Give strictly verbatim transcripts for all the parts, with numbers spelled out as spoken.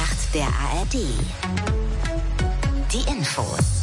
Nacht der A R D. Die Infos.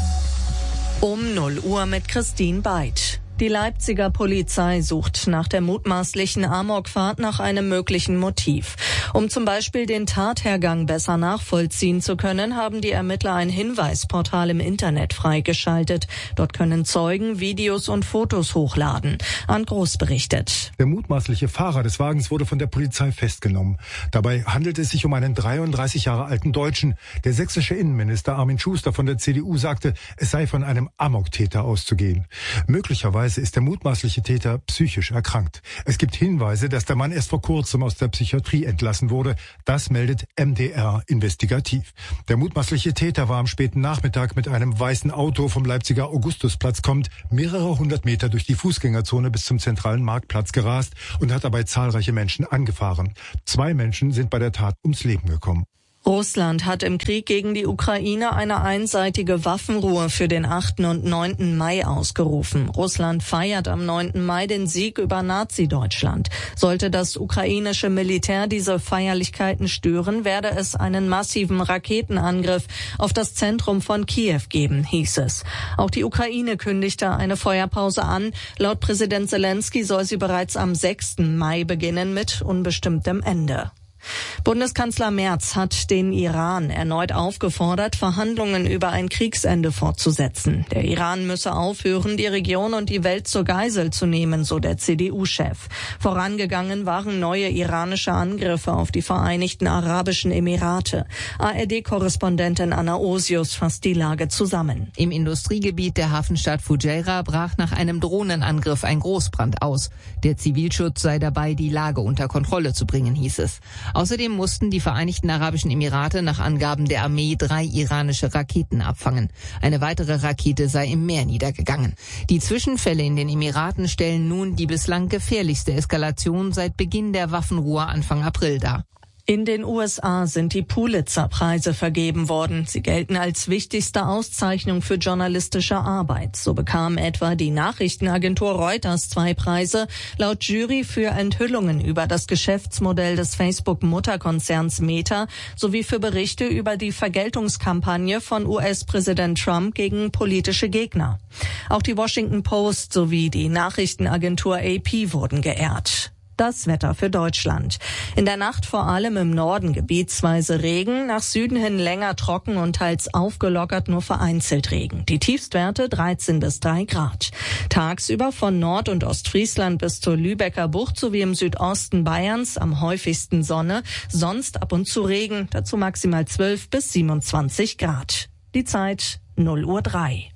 Um null Uhr mit Christine Beid. Die Leipziger Polizei sucht nach der mutmaßlichen Amokfahrt nach einem möglichen Motiv. Um zum Beispiel den Tathergang besser nachvollziehen zu können, haben die Ermittler ein Hinweisportal im Internet freigeschaltet. Dort können Zeugen Videos und Fotos hochladen. Arndt Groß berichtet. Der mutmaßliche Fahrer des Wagens wurde von der Polizei festgenommen. Dabei handelt es sich um einen dreiunddreißig Jahre alten Deutschen. Der sächsische Innenminister Armin Schuster von der C D U sagte, es sei von einem Amoktäter auszugehen. Möglicherweise ist der mutmaßliche Täter psychisch erkrankt. Es gibt Hinweise, dass der Mann erst vor kurzem aus der Psychiatrie entlassen wurde. Das meldet M D R investigativ. Der mutmaßliche Täter war am späten Nachmittag mit einem weißen Auto vom Leipziger Augustusplatz kommend mehrere hundert Meter durch die Fußgängerzone bis zum zentralen Marktplatz gerast und hat dabei zahlreiche Menschen angefahren. Zwei Menschen sind bei der Tat ums Leben gekommen. Russland hat im Krieg gegen die Ukraine eine einseitige Waffenruhe für den achten und neunten Mai ausgerufen. Russland feiert am neunten Mai den Sieg über Nazi-Deutschland. Sollte das ukrainische Militär diese Feierlichkeiten stören, werde es einen massiven Raketenangriff auf das Zentrum von Kiew geben, hieß es. Auch die Ukraine kündigte eine Feuerpause an. Laut Präsident Zelensky soll sie bereits am sechsten Mai beginnen mit unbestimmtem Ende. Bundeskanzler Merz hat den Iran erneut aufgefordert, Verhandlungen über ein Kriegsende fortzusetzen. Der Iran müsse aufhören, die Region und die Welt zur Geisel zu nehmen, so der C D U-Chef. Vorangegangen waren neue iranische Angriffe auf die Vereinigten Arabischen Emirate. A R D-Korrespondentin Anna Osius fasst die Lage zusammen. Im Industriegebiet der Hafenstadt Fujairah brach nach einem Drohnenangriff ein Großbrand aus. Der Zivilschutz sei dabei, die Lage unter Kontrolle zu bringen, hieß es. Außerdem mussten die Vereinigten Arabischen Emirate nach Angaben der Armee drei iranische Raketen abfangen. Eine weitere Rakete sei im Meer niedergegangen. Die Zwischenfälle in den Emiraten stellen nun die bislang gefährlichste Eskalation seit Beginn der Waffenruhe Anfang April dar. In den U S A sind die Pulitzer-Preise vergeben worden. Sie gelten als wichtigste Auszeichnung für journalistische Arbeit. So bekam etwa die Nachrichtenagentur Reuters zwei Preise, laut Jury für Enthüllungen über das Geschäftsmodell des Facebook-Mutterkonzerns Meta sowie für Berichte über die Vergeltungskampagne von U S-Präsident Trump gegen politische Gegner. Auch die Washington Post sowie die Nachrichtenagentur A P wurden geehrt. Das Wetter für Deutschland. In der Nacht vor allem im Norden gebietsweise Regen, nach Süden hin länger trocken und teils aufgelockert nur vereinzelt Regen. Die Tiefstwerte dreizehn bis drei Grad. Tagsüber von Nord- und Ostfriesland bis zur Lübecker Bucht sowie im Südosten Bayerns am häufigsten Sonne, sonst ab und zu Regen, dazu maximal zwölf bis siebenundzwanzig Grad. Die Zeit null Uhr drei.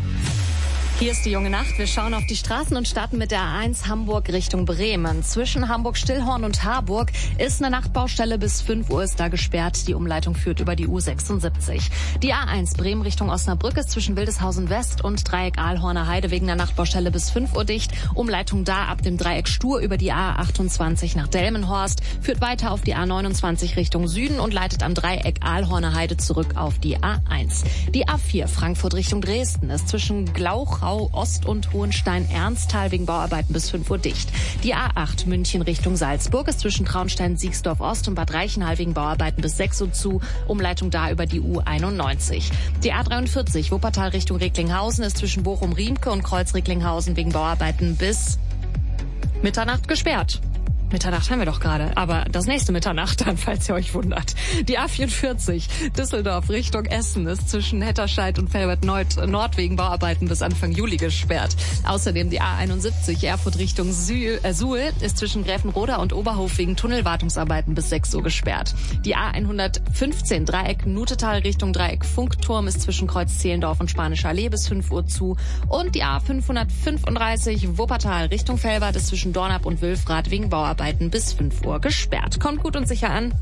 Hier ist die junge Nacht. Wir schauen auf die Straßen und starten mit der A eins Hamburg Richtung Bremen. Zwischen Hamburg-Stillhorn und Harburg ist eine Nachtbaustelle. Bis fünf Uhr ist da gesperrt. Die Umleitung führt über die U sechsundsiebzig. Die A eins Bremen Richtung Osnabrück ist zwischen Wildeshausen West und Dreieck Ahlhorner Heide wegen der Nachtbaustelle bis fünf Uhr dicht. Umleitung da ab dem Dreieck Stur über die A achtundzwanzig nach Delmenhorst, führt weiter auf die A neunundzwanzig Richtung Süden und leitet am Dreieck Ahlhorner Heide zurück auf die A eins. Die A vier Frankfurt Richtung Dresden ist zwischen Glauchau Ost und Hohenstein-Ernsthal wegen Bauarbeiten bis fünf Uhr dicht. Die A acht München Richtung Salzburg ist zwischen Traunstein-Siegsdorf Ost und Bad Reichenhall wegen Bauarbeiten bis sechs Uhr zu. Umleitung da über die U einundneunzig. Die A dreiundvierzig Wuppertal Richtung Recklinghausen ist zwischen Bochum-Riemke und Kreuz-Recklinghausen wegen Bauarbeiten bis Mitternacht gesperrt. Mitternacht haben wir doch gerade, aber das nächste Mitternacht dann, falls ihr euch wundert. Die A vierundvierzig Düsseldorf Richtung Essen ist zwischen Hetterscheid und Felbert-Nord wegen Bauarbeiten bis Anfang Juli gesperrt. Außerdem die A einundsiebzig Erfurt Richtung Suhl, äh, Suhl ist zwischen Gräfenroda und Oberhof wegen Tunnelwartungsarbeiten bis sechs Uhr gesperrt. Die A hundertfünfzehn Dreieck Nutetal Richtung Dreieck Funkturm ist zwischen Kreuz Zehlendorf und Spanische Allee bis fünf Uhr zu. Und die A fünfhundertfünfunddreißig Wuppertal Richtung Felbert ist zwischen Dornap und Wülfrath wegen Bauarbeiten bis fünf Uhr gesperrt. Kommt gut und sicher an.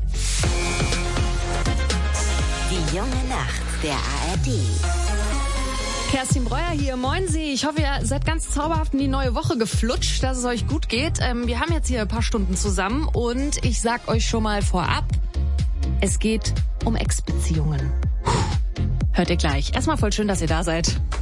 Die junge Nacht der A R D. Kerstin Breuer hier, moin Sie. Ich hoffe, ihr seid ganz zauberhaft in die neue Woche geflutscht, dass es euch gut geht. Ähm, wir haben jetzt hier ein paar Stunden zusammen und ich sag euch schon mal vorab, es geht um Ex-Beziehungen. Hört ihr gleich. Erstmal voll schön, dass ihr da seid.